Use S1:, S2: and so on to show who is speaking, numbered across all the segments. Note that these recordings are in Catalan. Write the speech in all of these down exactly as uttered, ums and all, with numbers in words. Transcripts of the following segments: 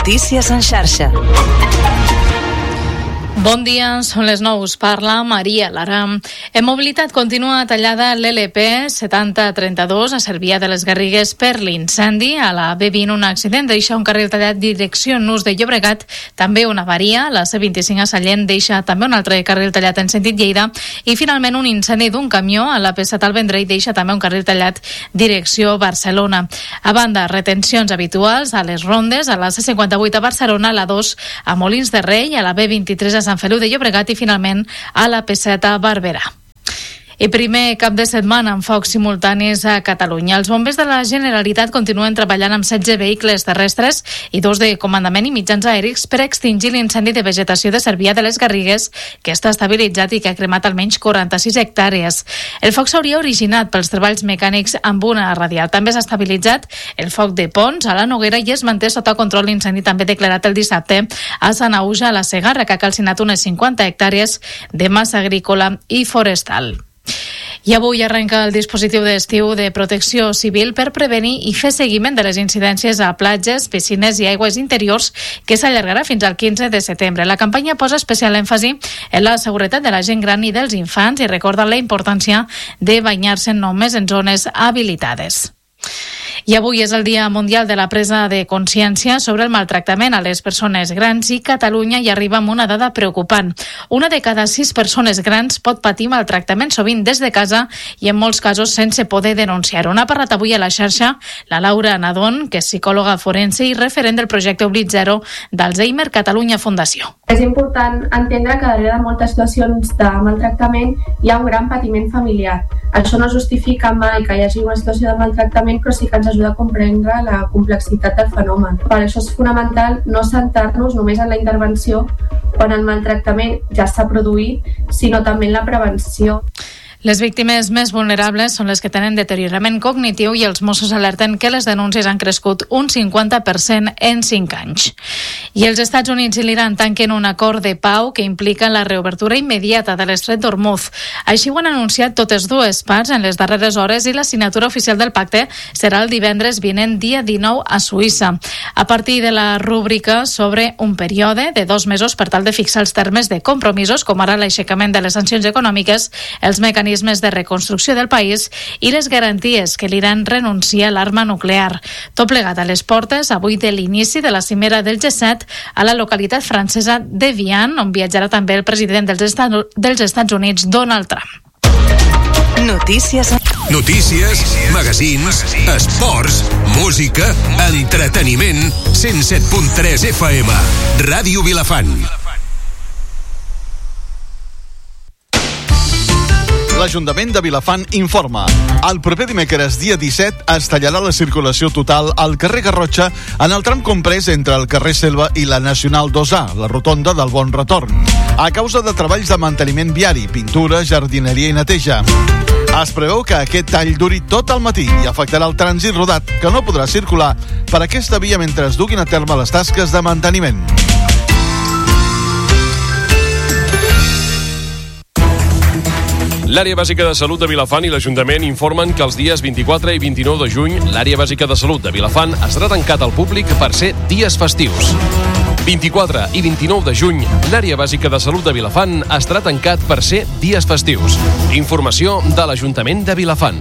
S1: Notícies en xarxa.
S2: Bon dia, són les nou, us parla Maria Lara. En mobilitat continua tallada l'L P setanta trenta-dos a Cervià de les Garrigues per l'incendi. A la B vint un accident deixa un carril tallat direcció Nus de Llobregat, també una avaria. La C vint-i-cinc a Sallent deixa també un altre carril tallat en sentit Lleida. I finalment un incendi d'un camió a la P set al Vendrell deixa també un carril tallat direcció Barcelona. A banda, retencions habituals a les rondes, a la C cinquanta-vuit a Barcelona, a la dos a Molins de Rei, a la B vint-i-tres a Sant Feliu de Llobregat i finalment a la P set a Barberà. I primer cap de setmana amb focs simultanis a Catalunya. Els bombers de la Generalitat continuen treballant amb setze vehicles terrestres i dos de comandament i mitjans aèrics per extingir l'incendi de vegetació de Cervià de les Garrigues, que està estabilitzat i que ha cremat almenys quaranta-sis hectàrees. El foc s'hauria originat pels treballs mecànics amb una radial. També s'ha estabilitzat el foc de Pons a la Noguera i es manté sota control l'incendi també declarat el dissabte a Sanaüja, a la Segarra, que ha calcinat unes cinquanta hectàrees de massa agrícola i forestal. I avui arrenca el dispositiu d'estiu de protecció civil per prevenir i fer seguiment de les incidències a platges, piscines i aigües interiors, que s'allargarà fins al quinze de setembre. La campanya posa especial èmfasi en la seguretat de la gent gran i dels infants i recorda la importància de banyar-se només en zones habilitades. I avui és el Dia Mundial de la Presa de Consciència sobre el maltractament a les persones grans i Catalunya hi arriba amb una dada preocupant. Una de cada sis persones grans pot patir maltractament, sovint des de casa i en molts casos sense poder denunciar-ho. N'ha parlat avui a la xarxa la Laura Nadón, que és psicòloga forense i referent del projecte Oblit Zero d'Alzheimer Catalunya Fundació.
S3: És important entendre que darrere de moltes situacions de maltractament hi ha un gran patiment familiar. Això no justifica mai que hi hagi una situació de maltractament, però sí que ens ajuda a comprendre la complexitat del fenomen. Per això és fonamental no centrar-nos només en la intervenció quan el maltractament ja s'ha produït, sinó també en la prevenció.
S2: Les víctimes més vulnerables són les que tenen deteriorament cognitiu i els Mossos alerten que les denúncies han crescut un cinquanta per cent en cinc anys. I els Estats Units i l'Iran tanquen un acord de pau que implica la reobertura immediata de l'estret d'Hormuz. Així ho han anunciat totes dues parts en les darreres hores i la signatura oficial del pacte serà el divendres vinent, dia dinou, a Suïssa. A partir de la rúbrica sobre un període de dos mesos per tal de fixar els termes de compromisos, com ara l'aixecament de les sancions econòmiques, els mecanismes de reconstrucció del país i les garanties que l'Iran renuncia a l'arma nuclear. Tot plegat a les portes avui de l'inici de la cimera del G set a la localitat francesa d'Evian, on viatjarà també el president dels Estats, dels Estats Units, Donald Trump.
S1: Notícies.
S4: Notícies, magazins, esports, música, entreteniment. cent set punt tres F M. Ràdio Vilafant.
S5: L'Ajuntament de Vilafant informa. El proper dimecres, dia disset, es tallarà la circulació total al carrer Garrotxa en el tram comprès entre el carrer Selva i la Nacional dos A, la rotonda del Bon Retorn, a causa de treballs de manteniment viari, pintura, jardineria i neteja. Es preveu que aquest tall duri tot el matí i afectarà el trànsit rodat, que no podrà circular per aquesta via mentre es duguin a terme les tasques de manteniment.
S6: L'Àrea Bàsica de Salut de Vilafant i l'Ajuntament informen que els dies vint-i-quatre i vint-i-nou de juny l'Àrea Bàsica de Salut de Vilafant estarà tancat al públic per ser dies festius. vint-i-quatre i vint-i-nou de juny l'Àrea Bàsica de Salut de Vilafant estarà tancat per ser dies festius. Informació de l'Ajuntament de Vilafant.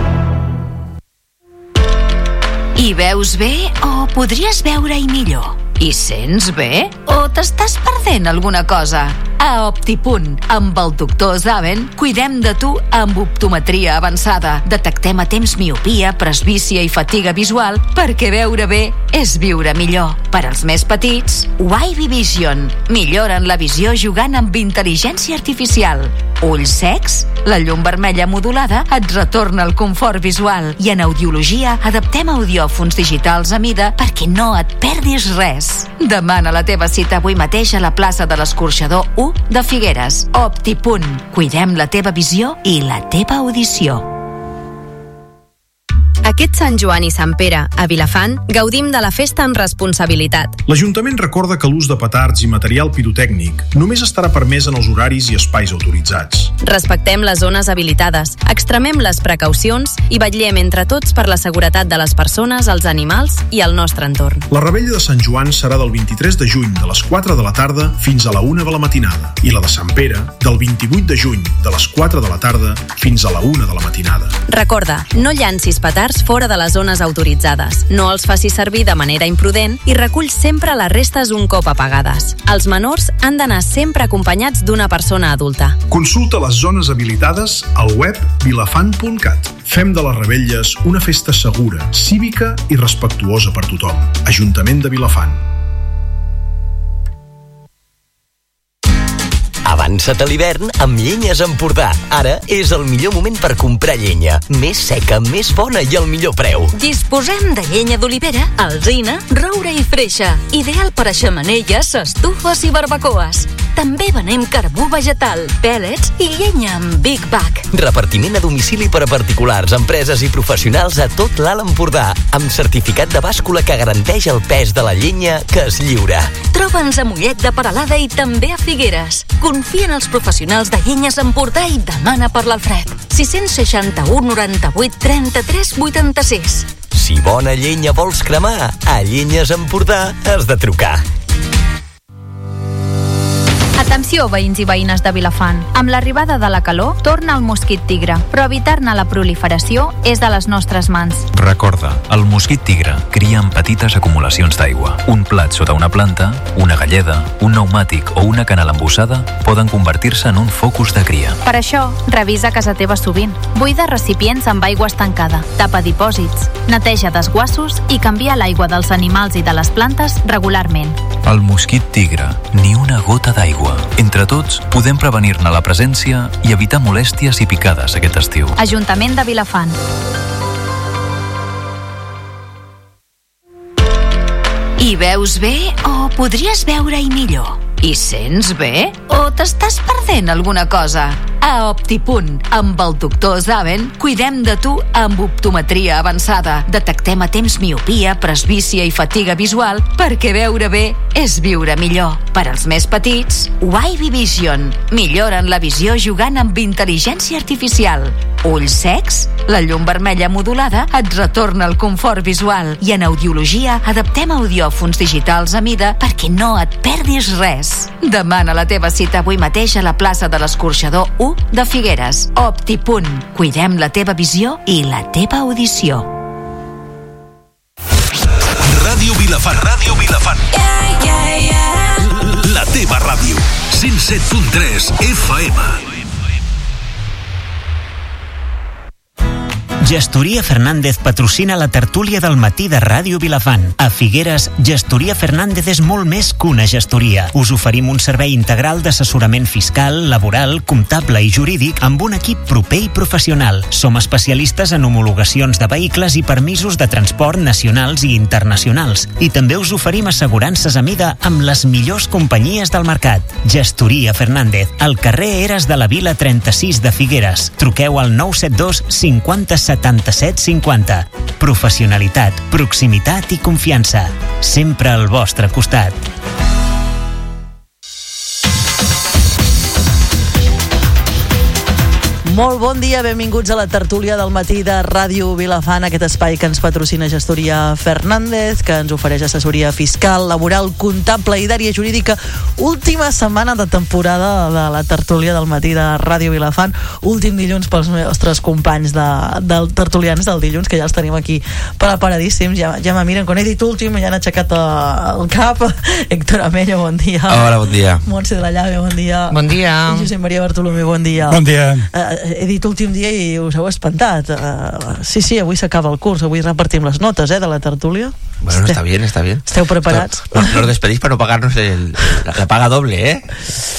S7: Hi veus bé o podries veure-hi millor? Hi sents bé o t'estàs perdent alguna cosa? A Optipunt, amb el doctor Zaven, cuidem de tu amb optometria avançada. Detectem a temps miopia, presbícia i fatiga visual perquè veure bé és viure millor. Per als més petits, Wavy Vision. Milloren la visió jugant amb intel·ligència artificial. Ulls secs? La llum vermella modulada et retorna el confort visual. I en audiologia adaptem audiòfons digitals a mida perquè no et perdis res. Demana la teva cita avui mateix a la plaça de l'Escorxador u de Figueres. Optipunt. Cuidem la teva visió i la teva audició.
S8: Aquest Sant Joan i Sant Pere, a Vilafant, gaudim de la festa amb responsabilitat.
S9: L'Ajuntament recorda que l'ús de petards i material pirotècnic només estarà permès en els horaris i espais autoritzats.
S8: Respectem les zones habilitades, extremem les precaucions i vetllem entre tots per la seguretat de les persones, els animals i el nostre entorn.
S9: La revetlla de Sant Joan serà del vint-i-tres de juny de les quatre de la tarda fins a la una de la matinada i la de Sant Pere del vint-i-vuit de juny de les quatre de la tarda fins a la una de la matinada.
S8: Recorda, no llancis petards fora de les zones autoritzades, no els facis servir de manera imprudent i recull sempre les restes un cop apagades. Els menors han d'anar sempre acompanyats d'una persona adulta.
S9: Consulta les zones habilitades al web vilafant punt cat. Fem de les revetlles una festa segura, cívica i respectuosa per tothom. Ajuntament de Vilafant.
S10: Avança't a l'hivern amb Llenyes Empordà. Ara és el millor moment per comprar llenya. Més seca, més bona i al millor preu.
S11: Disposem de llenya d'olivera, alzina, roure i freixa. Ideal per a xemeneies, estufes i barbacoes. També venem carbó vegetal, pèl·lets i llenya amb Big Bag.
S10: Repartiment a domicili per a particulars, empreses i professionals a tot l'Alt Empordà, amb certificat de bàscula que garanteix el pes de la llenya que es lliura.
S11: Troba'ns a Mollet de Peralada i també a Figueres. Confia en els professionals de Llenyes Empordà i demana per l'Alfred. sis seixanta-u, noranta-vuit, trenta-tres, vuitanta-sis.
S10: Si bona llenya vols cremar, a Llenyes Empordà has de trucar.
S12: Atenció, veïns i veïnes de Vilafant. Amb l'arribada de la calor, torna el mosquit tigre, però evitar-ne la proliferació és de les nostres mans.
S13: Recorda, el mosquit tigre cria en petites acumulacions d'aigua. Un plat sota una planta, una galleda, un pneumàtic o una canal embossada poden convertir-se en un focus de cria.
S12: Per això, revisa casa teva sovint. Buida recipients amb aigua estancada, tapa dipòsits, neteja desguassos i canvia l'aigua dels animals i de les plantes regularment.
S13: El mosquit tigre, ni una gota d'aigua. Entre tots, podem prevenir-ne la presència i evitar molèsties i picades aquest estiu.
S12: Ajuntament de Vilafant.
S7: Hi veus bé o podries veure-hi millor? Hi sents bé o t'estàs perdent alguna cosa? A Optipunt, amb el doctor Zaven, cuidem de tu amb optometria avançada. Detectem a temps miopia, presbícia i fatiga visual perquè veure bé és viure millor. Per als més petits, Wavy Vision. Milloren la visió jugant amb intel·ligència artificial. Ulls secs? La llum vermella modulada et retorna el confort visual. I en audiologia adaptem audiòfons digitals a mida perquè no et perdis res. Demana la teva cita avui mateix a la plaça de l'Escorxador u de Figueres. Optipunt. Cuidem la teva visió i la teva audició.
S4: Ràdio Vilafant. Ràdio Vilafant.
S11: Yeah, yeah, yeah.
S4: La teva ràdio. cent set punt tres F M.
S14: Gestoria Fernández patrocina la tertúlia del matí de Ràdio Vilafant. A Figueres, Gestoria Fernández és molt més que una gestoria. Us oferim un servei integral d'assessorament fiscal, laboral, comptable i jurídic amb un equip proper i professional. Som especialistes en homologacions de vehicles i permisos de transport nacionals i internacionals. I també us oferim assegurances a mida amb les millors companyies del mercat. Gestoria Fernández, al carrer Eres de la Vila trenta-sis de Figueres. Truqueu al nou set dos cinquanta setanta-set cinquanta. Professionalitat, proximitat i confiança. Sempre al vostre costat.
S15: Molt bon dia, benvinguts a la tertúlia del matí de Ràdio Vilafant, aquest espai que ens patrocina Gestoria Fernández, que ens ofereix assessoria fiscal, laboral, comptable i d'àrea jurídica. Última setmana de temporada de la tertúlia del matí de Ràdio Vilafant. Últim dilluns pels nostres companys de, del tertulians del dilluns, que ja els tenim aquí preparadíssims. Ja, ja me miren, quan he dit últim, ja han aixecat el cap. Héctor Amello, bon dia.
S16: Hola, bon dia.
S15: Montse de la Llave, bon dia.
S16: Bon dia.
S15: I Josep Maria Bartolomé, bon dia.
S16: Bon dia.
S15: Uh, he dit últim dia i us heu espantat. Uh, sí, sí, avui s'acaba el curs, avui repartim les notes, eh, de la tertúlia.
S16: Bueno, Este... está bien, está bien.
S15: Esteu preparats?
S16: No, nos despedís para no pagarnos el, la, la paga doble, ¿eh?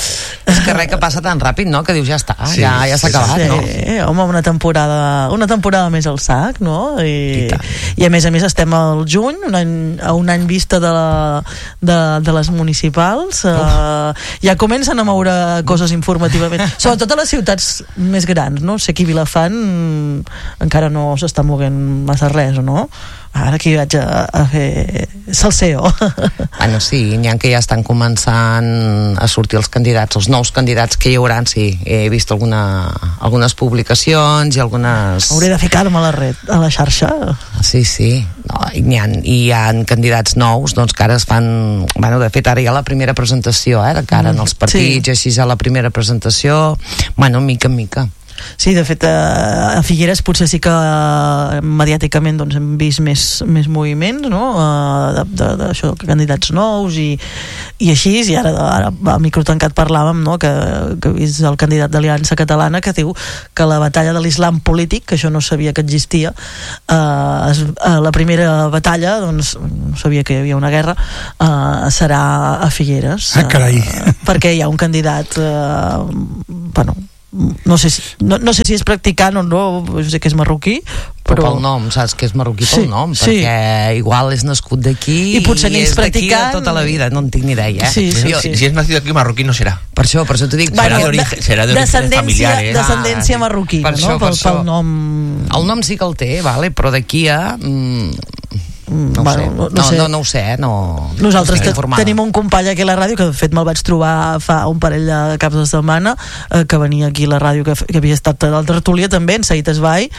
S16: És que res que passa tan ràpid, no? Que dius, ja està, sí, ja, ja s'ha acabat,
S15: sí,
S16: no?
S15: Sí, home, una temporada, una temporada més al sac, no? I, I a més a més estem al juny, un any, a un any vista de, la, de, de les municipals. Uh, ja comencen a moure coses informativament. Sobretot a les ciutats més grans, no? Sé que a Vilafant encara no s'està moguent massa res, no? Ara aquí vaig a, a fer salseo.
S16: Bueno, sí, n'hi ha que ja estan començant a sortir els candidats, els nous candidats que hi haurà, sí. He vist alguna, algunes publicacions i algunes...
S15: Hauré de ficar-me a la red, a la xarxa.
S16: Sí, sí. No, i, hi ha, I hi ha candidats nous, doncs, que ara es fan... Bueno, de fet, ara hi ha la primera presentació, eh, de cara en els partits, sí. Així ja la primera presentació. Bueno, mica en mica.
S15: Sí, de fet, a Figueres potser sí que mediàticament doncs, hem vist més, més moviments, no? D'això, candidats nous i, i així, i ara, ara a micro tancat parlàvem, no? que, que he vist el candidat d'Aliança Catalana que diu que la batalla de l'islam polític, que això no sabia que existia, eh, es, eh, la primera batalla, doncs no sabia que hi havia una guerra, eh, serà a Figueres.
S17: Ah, carai.
S15: Eh, perquè hi ha un candidat, eh, bueno, no sé, si, no, no sé si és practicant o no, jo sé que és marroquí,
S16: però pel nom, saps que és marroquí pel
S15: sí,
S16: nom,
S15: sí.
S16: Perquè igual és nascut d'aquí
S15: i potser
S16: i
S15: és
S16: d'aquí
S15: practicant
S16: tota la vida, no en tinc ni idea, eh?
S15: Sí, sí,
S18: Yo,
S15: sí.
S18: Si es nacido aquí, marroquí no serà.
S16: Per això, per això t'ho dic,
S15: bueno,
S18: serà de origen, serà de orígenes familiares.
S15: Descendència ah, marroquina,
S16: per això,
S15: no? Pel,
S16: per
S15: pel nom...
S16: El nom sí que el té, vale? Però d'aquí a... Mm, no,
S15: bueno,
S16: sé.
S15: no, no,
S16: no,
S15: sé.
S16: no, no ho sé, no...
S15: Nosaltres
S16: no
S15: que
S16: informada.
S15: tenim un company aquí a la ràdio, que de fet me'l vaig trobar fa un parell de caps de setmana, eh, que venia aquí a la ràdio, que, que havia estat a la tertúlia també, en Saït Esbai,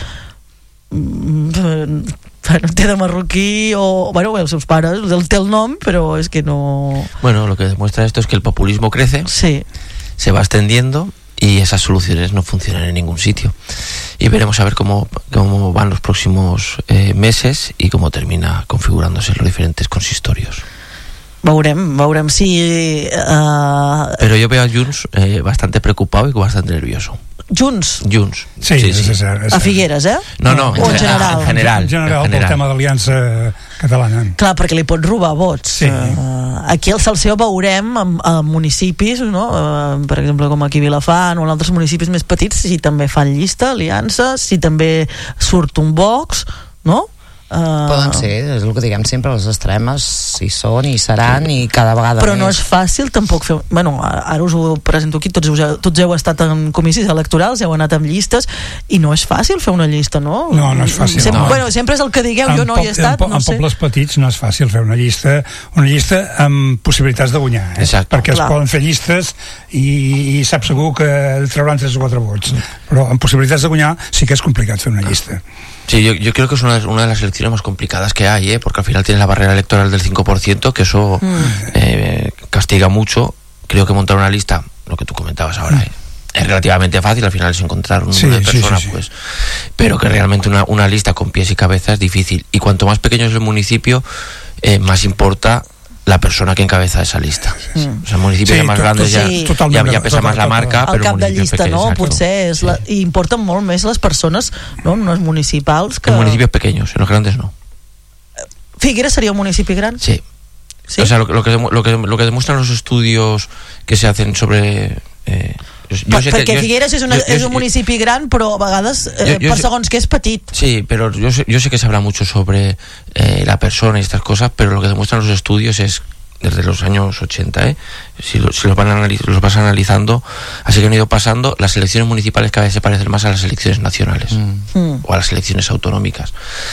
S15: mm, bueno, té de marroquí o, bueno, els seus pares, el té el nom, però és que no...
S18: Bueno, lo que demuestra esto es que el populismo crece,
S15: sí.
S18: Se va extendiendo y esas soluciones no funcionan en ningún sitio. Y veremos a ver cómo, cómo van los próximos eh, meses y cómo termina configurándose los diferentes consistorios.
S15: Veurem, veurem si... Uh...
S18: Pero yo veo a Junts eh, bastante preocupado y bastante nervioso.
S15: Junts?
S18: Junts.
S17: Sí, sí, sí. És, és,
S15: a Figueres, eh?
S18: No, no,
S15: en, en general.
S18: En general,
S17: en general, en general. Pel tema d'Aliança Catalana.
S15: Clar, perquè li pot robar vots.
S17: Sí.
S15: Uh, aquí al Salseo veurem a, a municipis, no? Uh, per exemple, com aquí a Vilafant o en altres municipis més petits, si també fan llista, aliança, si també surt un Vox, no? Uh...
S16: Poden ser, és el que diguem sempre, les extremes hi són, hi seran i cada vegada
S15: però
S16: més.
S15: No és fàcil tampoc fer... Bueno, ara us ho presento aquí, tots heu, tots heu estat en comissis electorals, heu anat amb llistes i no és fàcil fer una llista, no?
S17: No, no és fàcil.
S15: Sempre,
S17: no.
S15: Bueno, sempre és el que digueu,
S17: en
S15: jo no hi he estat,
S17: en,
S15: no
S17: en
S15: sé.
S17: En pobles petits no és fàcil fer una llista, una llista amb possibilitats de guanyar, eh?
S18: Exacte.
S17: Perquè
S15: Clar.
S17: es poden fer llistes i, i sap segur que trauran tres o quatre vots, però amb possibilitats de guanyar sí que és complicat fer una llista.
S18: Sí, yo, yo creo que es una, una de las elecciones más complicadas que hay, ¿eh? Porque al final tienes la barrera electoral del cinco por ciento, que eso mm. eh, castiga mucho. Creo que montar una lista, lo que tú comentabas ahora, mm. ¿eh? Es relativamente fácil, al final es encontrar un número sí, de personas, sí, sí, sí. Pues, pero que realmente una, una lista con pies y cabeza es difícil. Y cuanto más pequeño es el municipio, eh, más importa la persona que encabeza esa lista. Sí, sí. O sea, municipios sí, más grandes ja, sí. ja, ja pesa más la marca,
S15: el
S18: però
S15: cap de llista,
S18: pequeños,
S15: no?
S18: exacto.
S15: Potser és la, i importen molt més les persones, no? Unos municipals que...
S18: En municipios pequeños, en los grandes no.
S15: ¿Figueres sería un municipio grande?
S18: Sí.
S15: ¿Sí?
S18: O sea, lo, lo, que, lo, que, lo que demuestran los estudios que se hacen sobre... Eh, jo, jo
S15: per,
S18: sé
S15: perquè
S18: que,
S15: Figueres és, una,
S18: jo, jo,
S15: és un municipi gran, però a vegades eh,
S18: jo, jo,
S15: per segons que és petit.
S18: Sí, pero yo sé, yo sé que se habla mucho sobre eh, la persona y estas cosas, pero lo que demuestran los estudios es desde los años ochenta, ¿eh? si, lo, si los, van analiz- los vas analizando, así que han ido pasando, las elecciones municipales cada vez se parecen más a las elecciones nacionales mm. o a las elecciones autonómicas.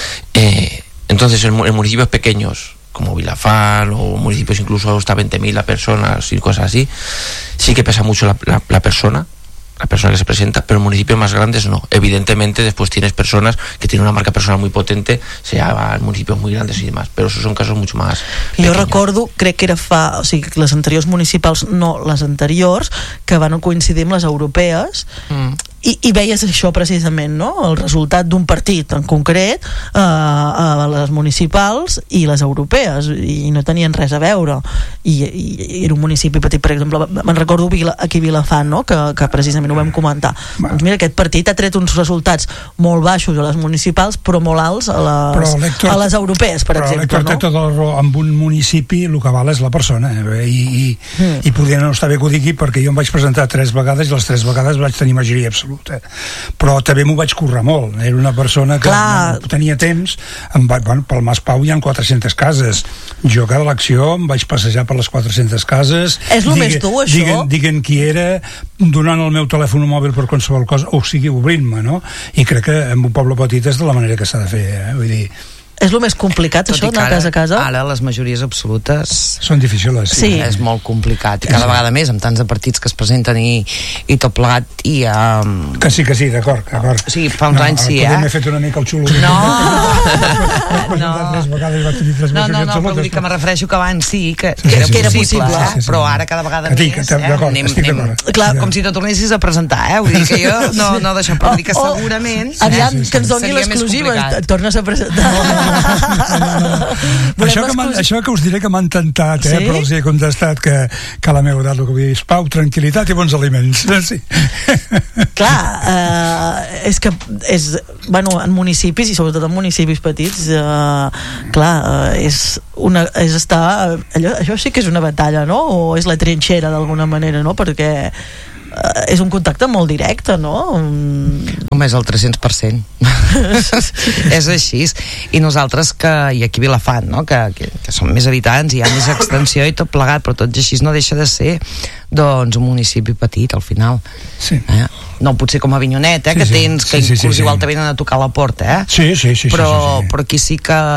S18: Eh, entonces, en, en municipios pequeños, como Vilafán, o municipios incluso hasta veinte mil personas y cosas así, sí que pesa mucho la, la, la persona, la persona que se presenta, pero en municipios más grandes no. Evidentemente después tienes personas que tienen una marca personal muy potente, sea en municipios muy grandes y demás, però esos són casos mucho más pequeños.
S15: Jo recordo, crec que era fa, o sigui, les anteriors municipals, no les anteriors, que van coincidir amb les europees, mm. i, i veies això precisament, no? El resultat d'un partit en concret, eh, a les municipals i les europees, i no tenien res a veure, i, i era un municipi petit, per exemple, me'n recordo aquí a Vilafant, no? que, que precisament ho vam comentar. Va. Doncs mira, aquest partit ha tret uns resultats molt baixos a les municipals, però molt alts a les, Héctor, a les europees, per exemple.
S17: Però l'Héctor té tot el raó, amb un municipi el que val és la persona, eh? I, i, mm. i podria no estar bé que ho digui, perquè jo em vaig presentar tres vegades i les tres vegades vaig tenir majoria absoluta, però també m'ho vaig currar molt, era una persona que no tenia temps, em va, bueno, pel Mas Pau hi ha quatre-centes cases, jo cada elecció em vaig passejar per les quatre-centes cases,
S15: és el més dur, això?
S17: Diguen, diguen qui era, donant el meu telèfon mòbil per qualsevol cosa, o sigui, obrint-me, no? I crec que en un poble petit és de la manera que s'ha de fer, eh? Vull dir,
S15: és el més complicat, tot això, anar ara, casa a casa?
S16: Ara les majories absolutes
S17: són difícils, sí.
S16: sí. És molt complicat, i cada sí. vegada més, amb tants de partits que es presenten i, i tot plegat, i... Um...
S17: Que sí, que sí, d'acord, d'acord.
S16: O sigui, fa uns
S17: no,
S16: anys sí, eh?
S17: M'he fet una mica el xulo.
S16: No!
S17: no. Tres vegades vaig tenir tres
S16: no, no, no, però vull dir que me refereixo que abans sí, que, sí, que era, sí, que era possible, possible eh? sí, sí. Però ara cada vegada
S17: que
S16: més...
S17: Eh? D'acord, anem, estic d'acord.
S16: Clar, com si no tornessis a presentar, eh? Vull dir que jo no, no deixo, però vull dir que segurament...
S15: Aviam, que ens doni l'exclusiva, tornes a presentar...
S17: això, que això que us diré que m'han tentat, eh? Sí? Però els he contestat que, que a la meva edat el que vull dir és pau, tranquil·litat i bons aliments. Sí.
S15: Clar, eh, és que és, bueno, en municipis i sobretot en municipis petits, eh, clar, eh, és, una, és estar... Allò, això sí que és una batalla, no? O és la trinxera d'alguna manera, no? Perquè és un contacte molt directe, no?
S16: Home, és el tres-cents per cent. És així. I nosaltres, que i aquí a Vilafant, no? que, que, que som més habitants i hi ha més extensió i tot plegat, però tot i així no deixa de ser doncs un municipi petit al final.
S17: Sí.
S16: Eh? No potser com a Avinyonet, eh? Sí, que tens, sí, que sí, inclús sí, sí,
S17: igual
S16: sí. te venen a tocar la porta, eh?
S17: Sí, sí, sí.
S16: Però,
S17: sí, sí, sí.
S16: però aquí sí que...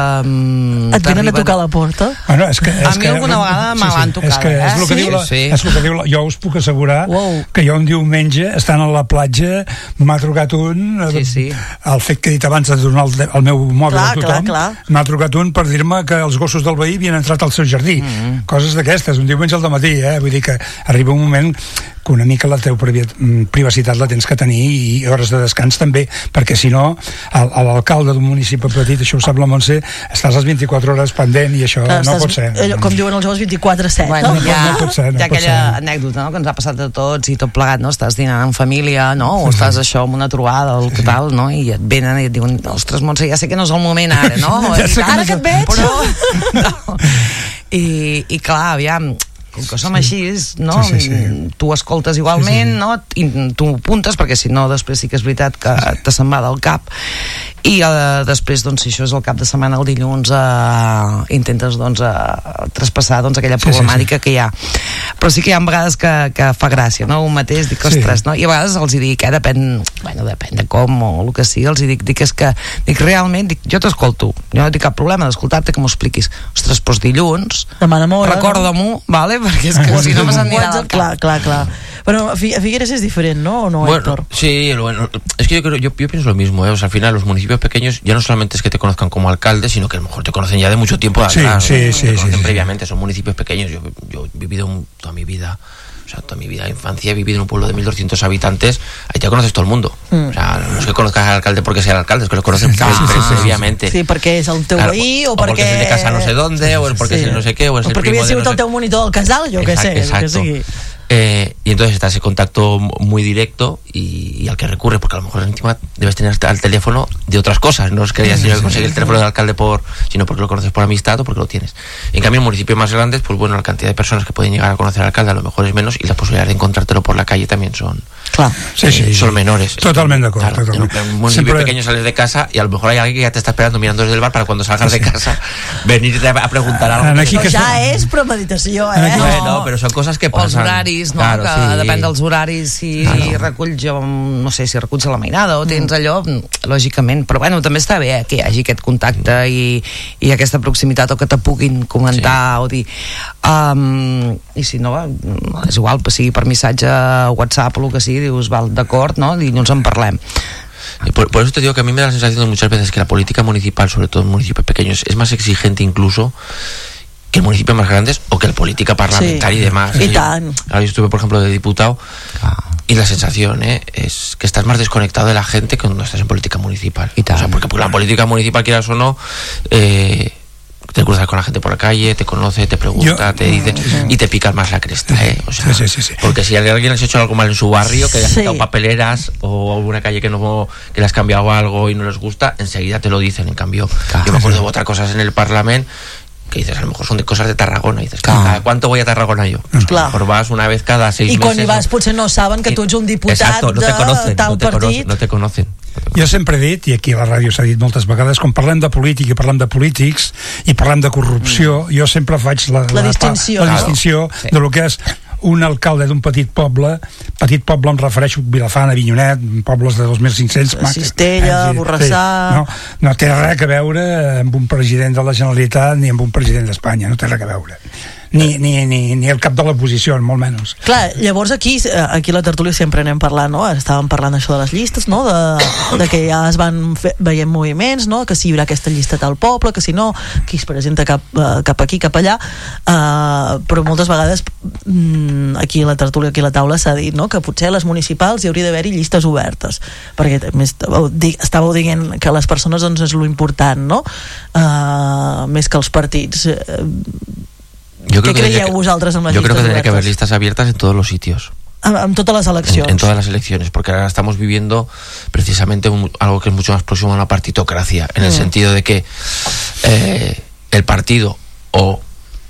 S16: Um,
S15: Et venen a tocar la porta?
S17: Bueno, és que, és
S16: a mi
S17: que,
S16: alguna vegada
S17: sí,
S16: me l'han
S17: sí,
S16: tocada,
S17: és que
S16: eh?
S17: És el que
S16: sí?
S17: diu la,
S16: sí.
S17: és el que diu la, jo us puc assegurar wow. que jo un diumenge, estant a la platja, m'ha trucat un,
S16: sí, sí.
S17: el fet que he dit abans de donar el, el meu mòbil
S15: clar,
S17: a tothom, m'ha trucat un per dir-me que els gossos del veí havien entrat al seu jardí. Mm-hmm. Coses d'aquestes, un diumenge al dematí, eh? Vull dir que arriba un moment que una mica la teva privacitat la tens que tenir i hores de descans també, perquè si no l'alcalde d'un municipi petit, això ho sap la Montse, estàs les vint-i-quatre hores pendent i això clar, no estàs, pot ser.
S15: Allò, com diuen els joves, vint-i-quatre set,
S16: bueno,
S15: no?
S16: Hi ha,
S17: no pot ser, no
S16: hi ha aquella ser. Anècdota, no?, que ens ha passat a tots i tot plegat, no? Estàs dinant en família, no? O estàs sí. això amb una trobada o el que tal, no? I et venen i et diuen, ostres, Montse, ja sé que no és el moment ara, no?
S15: ja sé ara que et veig!
S16: Però, no. I, I clar, aviam, com que som així, no?
S17: Sí, sí, sí.
S16: Tu escoltes igualment, sí, sí. no? I tu apuntes, perquè si no després sí que és veritat que te se'n va del cap. I uh, després, doncs, si això és el cap de setmana, el dilluns uh, intentes, doncs, uh, traspassar, doncs, aquella problemàtica sí, sí, sí. que hi ha. Però sí que hi ha vegades que, que fa gràcia, no? Un mateix, dic, ostres, sí. no? I a vegades els hi dic, eh, depèn, bueno, depèn de com o el que sigui, els hi dic, dic, és que, dic, realment, dic, jo t'escolto, jo no tinc cap problema d'escoltar-te, que m'ho expliquis. Ostres, doncs dilluns, recorda-m'ho, vale? Perquè és que ah, si no me se'n anirà del cap.
S15: Clar, clar, clar. Bueno, a Figueres es diferente, ¿no? ¿O no,
S18: bueno,
S15: Héctor?
S18: Sí, bueno, es que yo, creo, yo, yo pienso lo mismo, ¿eh? O sea, al final los municipios pequeños ya no solamente es que te conozcan como alcalde, sino que a lo mejor te conocen ya de mucho tiempo atrás,
S17: sí,
S18: ¿no?
S17: sí,
S18: te
S17: sí,
S18: conocen
S17: sí,
S18: previamente, son municipios pequeños. Yo, yo he vivido un, toda mi vida, o sea, toda mi vida de infancia he vivido en un pueblo de mil doscientos habitantes, ahí ya conoces todo el mundo. Mm. O sea, no es que conozcas al alcalde porque sea el alcalde, es que lo conoces sí, previamente.
S15: Sí, perquè és el teu
S18: claro,
S15: veí o,
S18: o
S15: perquè...
S18: porque es de casa no sé dónde, o porque sí. es el no sé qué, o es
S15: o
S18: el
S15: perquè
S18: primo
S15: havia sigut
S18: de no
S15: el teu monitor del casal, jo què sé.
S18: Exacto.
S15: Que sigui.
S18: Eh, y entonces está ese contacto muy directo y, y al que recurre, porque a lo mejor encima debes tener al teléfono de otras cosas, no es que hayas tenido que conseguir el teléfono del alcalde por, sino porque lo conoces por amistad o porque lo tienes. En cambio en municipios más grandes, pues bueno, la cantidad de personas que pueden llegar a conocer al alcalde a lo mejor es menos y las posibilidades de encontrártelo por la calle también son
S15: claro.
S18: sí, sí, son menores.
S17: Totalmente de acuerdo.
S18: Claro, totalmente. En un municipio Siempre... pequeño sales de casa y a lo mejor hay alguien que ya te está esperando mirando desde el bar para cuando salgas sí. de casa venirte a preguntar algo.
S15: Aquí que ja és premeditació, eh?
S18: No, bueno, però són coses que passen.
S16: Els horaris, no?
S18: Claro,
S16: que
S18: sí.
S16: depèn dels horaris, si claro. reculls, no sé, si reculls a la mainada o tens allò, lògicament, però bueno, també està bé eh, que hi hagi aquest contacte i, i aquesta proximitat o que te puguin comentar sí. o dir um, i si no, és igual, sigui per missatge WhatsApp o el que sigui, dius, val, d'acord, no? Dilluns en parlem.
S18: Por, por eso te digo que a mí me da la sensación muchas veces que la política municipal, sobre todo en municipios pequeños, es más exigente incluso que en municipios más grandes o que la política parlamentaria sí. y demás.
S15: Y tan.
S18: Ahora yo estuve, por ejemplo, de diputado. Ah. y la sensación ¿eh? es que estás más desconectado de la gente que cuando estás en política municipal. Y o sea, porque por la política municipal, quieras o no, eh, te cruzas con la gente por la calle, te conoce, te pregunta, Yo, te dice, sí, sí. y te picas más la cresta, ¿eh? O sea, sí, sí, sí. Porque si alguien has hecho algo mal en su barrio, que le has sí. quitado papeleras o alguna calle que no que le has cambiado algo y no les gusta, enseguida te lo dicen. En cambio, claro, yo me acuerdo sí. de otras cosas en el Parlamento que dices, a lo mejor son de cosas de Tarragona, y dices, claro. ¿cuánto voy a Tarragona yo? Pues a lo mejor vas una vez cada seis
S15: I
S18: meses.
S15: I quan hi vas potser no saben que tu ets un diputat
S18: Exacto, no te conocen,
S15: de tal
S18: no te
S15: partit.
S18: Conocen, no te conocen.
S17: Jo sempre he dit, i aquí a la ràdio s'ha dit moltes vegades, quan parlem de política i parlem de polítics i parlem de corrupció, mm. jo sempre faig la,
S15: la, la distinció,
S17: la, la distinció sí. de lo que és un alcalde d'un petit poble. Petit poble em refereixo a Vilafant, Avinyonet, pobles de dos mil cinc-cents,
S15: Cistella, eh, Borrassà.
S17: No, no té res a veure amb un president de la Generalitat ni amb un president d'Espanya, no té res a veure. Ni, ni, ni, ni el cap de l'oposició, molt menys.
S15: Clar, llavors aquí aquí a la tertúlia sempre anem parlant, no? Estàvem parlant això de les llistes, no? De, de que ja es van fer, veient moviments, no? Que si hi haurà aquesta llista tal poble, que si no, qui es presenta cap, cap aquí, cap allà, uh, però moltes vegades aquí a la tertúlia, aquí a la taula s'ha dit, no? Que potser a les municipals hi hauria d'haver-hi llistes obertes, perquè més estàveu, estàveu dient que les persones doncs és lo important, no? Uh, més que els partits.
S18: Yo creo
S15: ¿Qué
S18: que
S15: creíeu vosaltres amb les
S18: Yo creo que
S15: llistes
S18: tendría que haber
S15: obertes?
S18: listas abiertas en todos los sitios.
S15: En todas las elecciones.
S18: En, en todas las elecciones, porque ahora estamos viviendo precisamente un, algo que es mucho más próximo a una partitocracia, en el mm. sentido de que eh, el partido o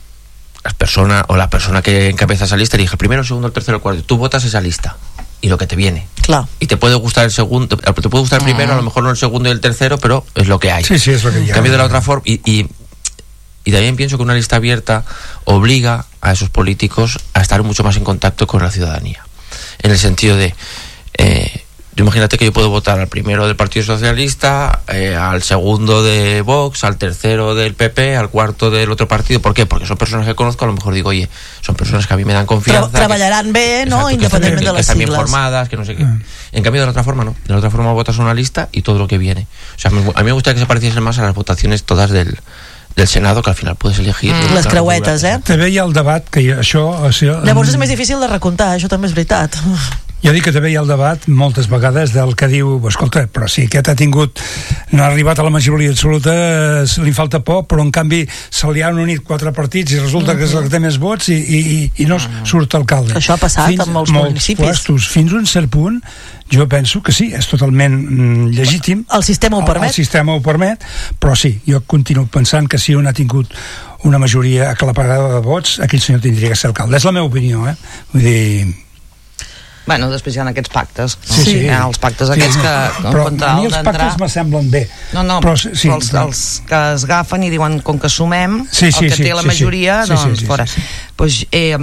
S18: la persona o la persona que encabeza esa lista elige el primero, el segundo, el tercero, el cuarto. Tú votas esa lista y lo que te viene.
S15: Claro.
S18: Y te puede gustar el segundo, te puede gustar el primero, a lo mejor no el segundo y el tercero, pero es lo que hay.
S17: Sí, sí, es lo que hay.
S18: En cambio de la otra forma, y, y Y también pienso que una lista abierta obliga a esos políticos a estar mucho más en contacto con la ciudadanía. En el sentido de, eh, imagínate que yo puedo votar al primero del Partido Socialista, eh, al segundo de Vox, al tercero del P P, al cuarto del otro partido. ¿Por qué? Porque son personas que conozco, a lo mejor digo, oye, son personas que a mí me dan confianza.
S15: Tra Treballarán bé, ¿no? Independientemente de las siglas.
S18: Que están bien formadas, que no sé qué. Mm. En cambio, de la otra forma, no. De la otra forma votas una lista y todo lo que viene. O sea, a mí me gustaría que se pareciesen más a las votaciones todas del... del Senado, que al final puedes elegir
S15: mm. les creuetes, eh?
S17: També hi ha el debat que això... això
S15: Llavors és més difícil de recomptar, això també és veritat.
S17: Jo dic que també hi ha el debat moltes vegades del que diu, escolta, però si aquest ha tingut, no ha arribat a la majoria absoluta, li falta poc, però en canvi se li han unit quatre partits i resulta mm-hmm. que és el que té més vots i, i, i no mm. surt alcalde.
S15: Això ha passat fins, amb molts, molts municipis.
S17: Puestos, fins a un cert punt, jo penso que sí, és totalment mm, legítim.
S15: El sistema ho permet.
S17: El, el sistema ho permet, però sí, jo continuo pensant que si un ha tingut una majoria aclaparada de vots, aquell senyor tindria que ser alcalde. És la meva opinió, eh? Vull dir...
S16: Bueno, després hi ha aquests pactes, no?
S17: Sí, sí.
S16: Hi ha els pactes aquests sí, que...
S17: No, però a mi els pactes m'assemblen bé.
S16: No, no, però, sí, però els, els que es agafen i diuen, com que sumem,
S17: sí, sí,
S16: el que
S17: sí,
S16: té la
S17: sí,
S16: majoria,
S17: sí,
S16: doncs
S17: sí, sí, sí,
S16: fora.
S17: sí, sí.
S16: Pues, eh,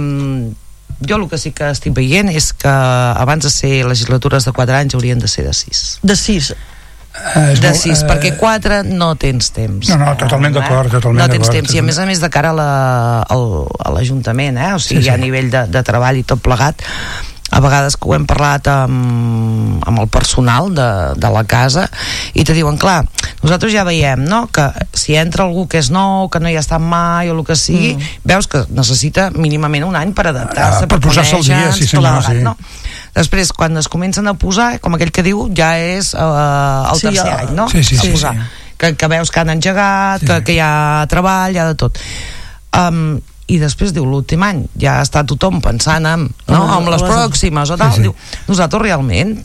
S16: jo el que sí que estic veient és que abans de ser legislatures de quatre anys haurien de ser de sis.
S15: De sis?
S16: Uh, de sis, uh, perquè quatre no tens temps.
S17: No, no, totalment eh? d'acord, totalment
S16: no tens temps,
S17: i
S16: a més a més de cara a l'Ajuntament, eh? O sigui, sí, sí. A nivell de, de treball i tot plegat, a vegades que ho hem parlat amb, amb el personal de, de la casa i te diuen, clar, nosaltres ja veiem, no?, que si entra algú que és nou, que no hi ha estat mai o el que sigui, mm. veus que necessita mínimament un any per adaptar-se,
S17: ah, per, per posar-se al dia, sí senyor,
S16: sí. No? Després, quan es comencen a posar, com aquell que diu, ja és uh, el
S15: sí,
S16: tercer
S15: ja.
S16: any, no?
S17: Sí, sí,
S16: a
S17: sí,
S16: posar.
S17: sí.
S16: Que, que veus que han engegat, sí. que, que hi ha treball, hi ha de tot. Um, i després diu l'últim any ja està tothom pensant en, no, oh, en les pròximes o tal, sí, sí. Diu, nosaltres realment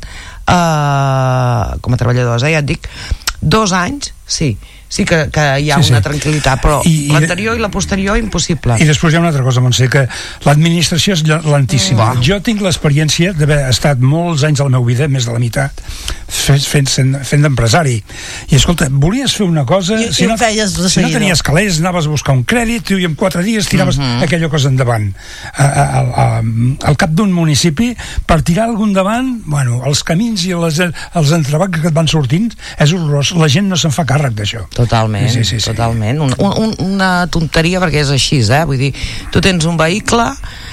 S16: uh, com a treballadors, eh, ja et dic, dos anys sí, sí que, que hi ha sí, una sí. tranquil·litat, però I, l'anterior i la posterior impossible.
S17: I després hi ha una altra cosa, Montse, que l'administració és lentíssima. Mm. Jo tinc l'experiència d'haver estat molts anys de la meva vida, més de la meitat, fent, fent, fent d'empresari. I escolta, volies fer una cosa,
S15: I,
S17: si,
S15: i
S17: no, si no tenies calés, anaves a buscar un crèdit i en quatre dies tiraves mm-hmm. aquella cosa endavant. A, a, a, al cap d'un municipi, per tirar algun endavant, bueno, els camins i les, els entrebancs que et van sortint és horrorós. La gent no se'n fa càrrec d'això.
S16: Totalment, sí, sí, sí, totalment. Un, un, una tonteria, perquè és així, eh? Vull dir, tu tens un vehicle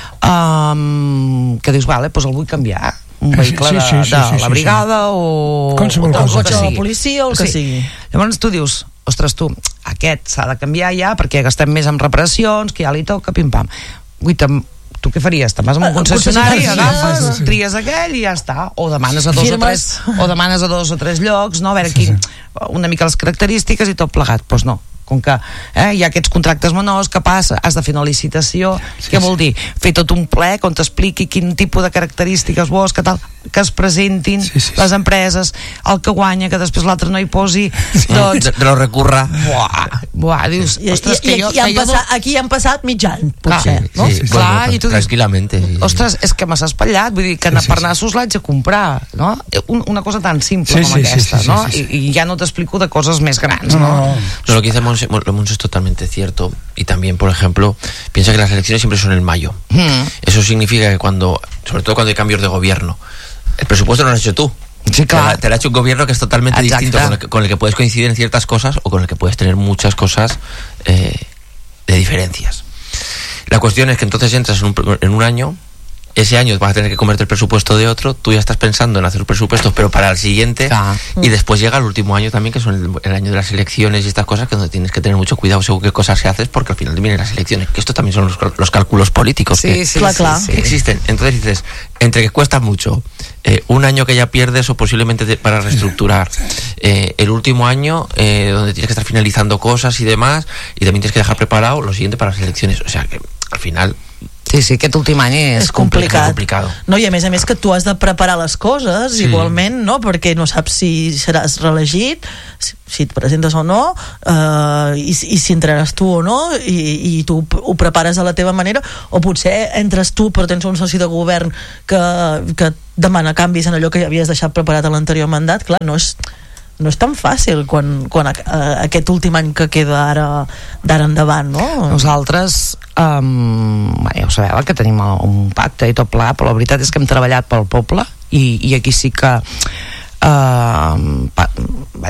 S16: um, que dius, vale, doncs el vull canviar. Un vehicle
S17: sí, sí, sí,
S16: de, de
S17: sí, sí,
S16: la brigada
S17: sí.
S16: o...
S17: Qualsevol
S16: o
S15: el cotxe de la policia o el que
S16: sí.
S15: sigui.
S16: Llavors tu dius, ostres, tu, aquest s'ha de canviar ja perquè gastem més en reparacions, que ja li toca, pim-pam. Vull tu què faries? Te'n vas a un concessionari, agafes,
S17: sí, sí, sí.
S16: tries aquell i ja està, o demanes a dos o tres o demanes a dos o tres llocs, no? A veure quin, una mica les característiques i tot plegat. Doncs no, com que eh, hi ha aquests contractes menors, que passa? Has de fer una licitació, sí, què vol dir? Fer tot un ple on t'expliqui quin tipus de característiques vols, que tal, que es presentin sí, sí, les empreses, el que guanya, que després l'altre no hi posi,
S18: sí. Doncs... De, de lo recurra.
S16: Buah, buah, dius,
S15: I, ostres,
S16: i,
S15: que jo... I han passat, aquí han passat mig any,
S16: potser,
S18: sí,
S16: no?
S18: Sí, sí,
S16: clar,
S18: bueno,
S16: i tu
S18: tranquil·lament. Sí.
S16: Ostres, és que m'has espatllat, vull dir que sí, sí, per nassos l'haig de comprar, no? Una cosa tan simple sí, com sí, aquesta, sí, sí, no? Sí, sí, sí. I, I ja no t'explico de coses més grans, no?
S18: No, no lo que dice Monse, Monse es totalmente cierto. Y también, por ejemplo, piensa que las elecciones siempre son en mayo. Mm. Eso significa que cuando, sobre todo cuando hay cambios de gobierno, el presupuesto no lo has hecho tú.
S16: Sí, claro.
S18: Te, la, te lo ha hecho un gobierno que es totalmente Exacto. distinto, con el, que, con el que puedes coincidir en ciertas cosas o con el que puedes tener muchas cosas eh, de diferencias. La cuestión es que entonces entras en un, en un año, ese año vas a tener que comerte el presupuesto de otro, tú ya estás pensando en hacer presupuestos, pero para el siguiente, ah. y después llega el último año también, que son el, el año de las elecciones y estas cosas, que donde tienes que tener mucho cuidado según qué cosas se haces, porque al final vienen las elecciones, que esto también son los, los cálculos políticos
S16: sí,
S18: que,
S16: sí, claro, sí, claro.
S18: que existen. Entonces dices, entre que cuesta mucho, eh, un año que ya pierdes o posiblemente te, para reestructurar, eh, el último año eh, donde tienes que estar finalizando cosas y demás, y también tienes que dejar preparado lo siguiente para las elecciones, o sea que al final...
S16: Sí, sí, aquest últim any és,
S15: és complicat.
S18: complicat.
S15: No, i a més a més que tu has de preparar les coses sí. igualment, no? Perquè no saps si seràs reelegit, si, si et presentes o no, uh, i, i si entraràs tu o no, i, i tu ho prepares a la teva manera, o potser entres tu però tens un soci de govern que, que demana canvis en allò que ja havies deixat preparat a l'anterior mandat. Clar, no és no és tan fàcil quan, quan a, a, aquest últim any que queda ara d'ara endavant, no?
S16: Nosaltres um, ja ho sabeu que tenim un pacte i tot pla, però la veritat és que hem treballat pel poble i, i aquí sí que uh, pa,